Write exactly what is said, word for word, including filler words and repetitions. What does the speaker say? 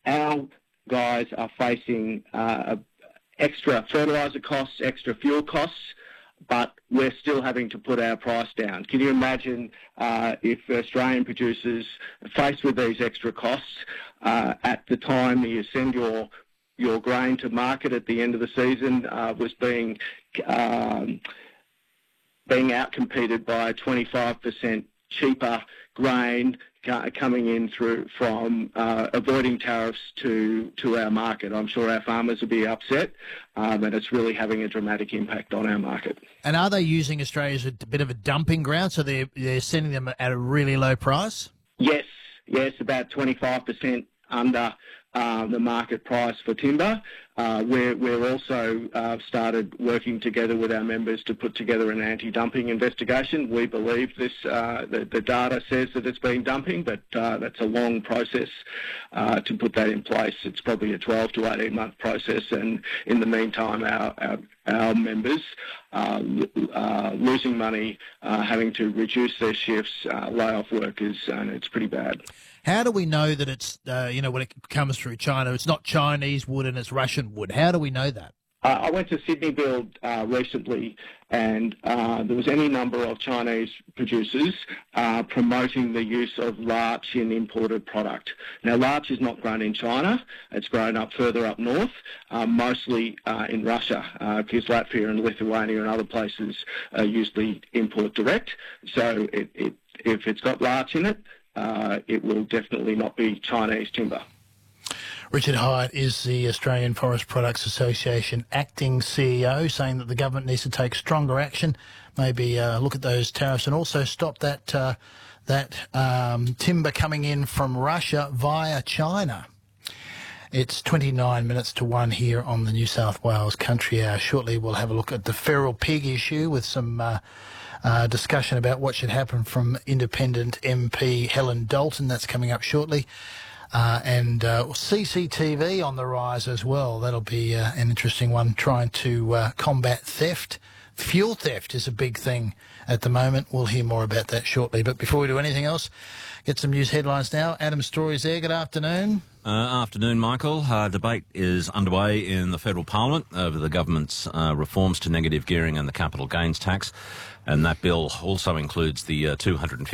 our guys are facing uh, extra fertiliser costs, extra fuel costs, but we're still having to put our price down. Can you imagine uh, if Australian producers, faced with these extra costs, uh, at the time you send your your grain to market at the end of the season, uh, was being um, being outcompeted by twenty-five percent cheaper grain coming in through from uh, avoiding tariffs to, to our market? I'm sure our farmers will be upset, um, and it's really having a dramatic impact on our market. And are they using Australia as a bit of a dumping ground, so they're, they're sending them at a really low price? Yes, yes, about twenty-five percent under uh, the market price for timber. Uh, we're, we're also uh, started working together with our members to put together an anti-dumping investigation. We believe this, uh, the, the data says that it's been dumping, but uh, that's a long process uh, to put that in place. It's probably a twelve to eighteen month process, and in the meantime, our, our, our members are uh, losing money, uh, having to reduce their shifts, uh, lay off workers, and it's pretty bad. How do we know that it's, uh, you know, when it comes through China, it's not Chinese wood and it's Russian wood? How do we know that? Uh, I went to Sydney Build uh, recently, and uh, there was any number of Chinese producers uh, promoting the use of larch in imported product. Now, larch is not grown in China. It's grown up further up north, uh, mostly uh, in Russia, uh, because Latvia and Lithuania and other places uh, usually import direct. So it, it, if it's got larch in it, Uh, it will definitely not be Chinese timber. Richard Hyatt is the Australian Forest Products Association acting C E O, saying that the government needs to take stronger action, maybe uh, look at those tariffs and also stop that uh, that um, timber coming in from Russia via China. It's twenty-nine minutes to one here on the New South Wales Country Hour. Shortly we'll have a look at the feral pig issue with some Uh, Uh, discussion about what should happen from Independent M P Helen Dalton. That's coming up shortly. Uh, and uh, C C T V on the rise as well. That'll be uh, an interesting one, trying to uh, combat theft. Fuel theft is a big thing at the moment. We'll hear more about that shortly. But before we do anything else, get some news headlines now. Adam Story's there. Good afternoon. Uh, afternoon, Michael. Uh, debate is underway in the federal parliament over the government's uh, reforms to negative gearing and the capital gains tax. And that bill also includes the uh, two hundred fifty